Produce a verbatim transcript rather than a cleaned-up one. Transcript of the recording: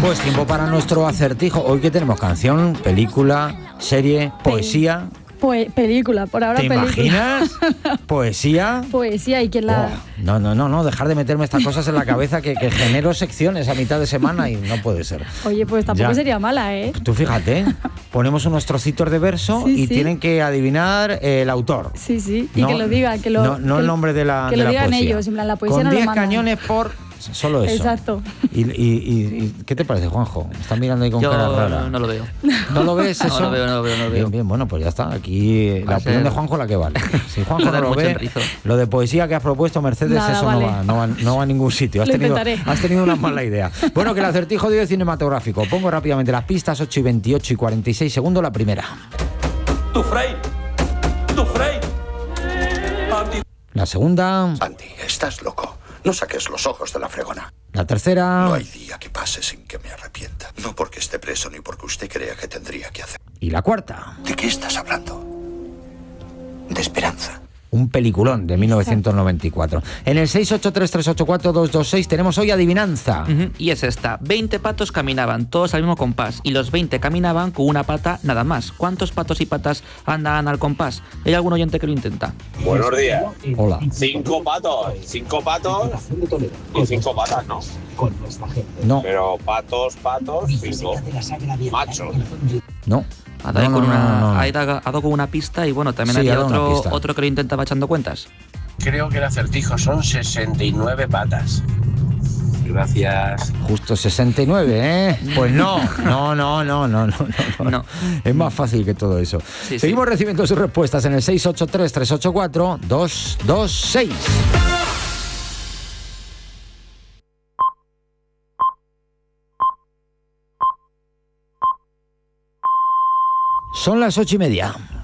Pues tiempo para nuestro acertijo. Hoy que tenemos canción, película, serie, poesía. Pues película, por ahora ¿Te película. imaginas? ¿Poesía? Poesía, ¿y quién la...? Oh, no, no, no, no, dejar de meterme estas cosas en la cabeza que, que genero secciones a mitad de semana y no puede ser. Oye, pues tampoco Ya. sería mala, ¿eh? Tú fíjate, ponemos unos trocitos de verso Sí, y sí. tienen que adivinar el autor. Sí, sí, y No, que lo diga, que lo... No, no que el lo- nombre de la que de lo la digan poesía. ellos, en plan, la poesía Con no lo diez mandan. cañones por... Solo eso. Exacto. ¿Y, y, y, y qué te parece, Juanjo? Me están mirando ahí con Yo cara rara. no lo veo. ¿No lo ves eso? No lo veo, no lo veo, no lo veo. Bien, bien, bueno, pues ya está. Aquí Va la a opinión ser- de Juanjo la que vale. Si Juanjo Va a no dar lo mucho ve, enrizo. lo de poesía que has propuesto, Mercedes, Nada, eso vale. no, va, no, va, no va a ningún sitio. Has Lo tenido, intentaré. has tenido una mala idea. Bueno, que el acertijo de hoy es cinematográfico. Pongo rápidamente las pistas, ocho y veintiocho y cuarenta y seis segundos, la primera. ¡Tu Frey! ¡Tu Frey! Andy. La segunda, Andy, estás loco. No saques los ojos de la fregona. la tercera No hay día que pase sin que me arrepienta. No porque esté preso ni porque usted crea que tendría que hacer. y la cuarta. ¿De qué estás hablando? De esperanza. Un peliculón de mil novecientos noventa y cuatro. En el seis ocho tres tres ocho cuatro dos dos seis tenemos hoy adivinanza. Ujú, y es esta. veinte patos caminaban, todos al mismo compás, y los veinte caminaban con una pata nada más. ¿Cuántos patos y patas andan al compás? ¿Hay algún oyente que lo intenta? Buenos días. Hola. Cinco patos. Cinco patos y cinco patas, ¿no? No, Pero patos, patos, cinco. Machos. no. Ha dado, No, con, no, una, no, no, no. ha dado- ha dado con una pista y bueno, también Sí, ha había dado una otro, pista. otro que lo intentaba echando cuentas. Creo que el acertijo son sesenta y nueve patas. Gracias. Justo sesenta y nueve, ¿eh? Pues no, no, no, no, no, no, no. No. Es más fácil que todo eso. Sí, Seguimos sí. recibiendo sus respuestas en el seis ocho tres tres ocho cuatro dos dos seis. Son las ocho y media.